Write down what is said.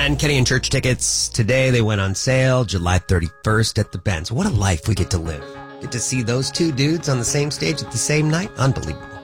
And Kenny and Church tickets, today they went on sale, July 31st at the Benz. What a life we get to live. Get to see those two dudes on the same stage at the same night. Unbelievable.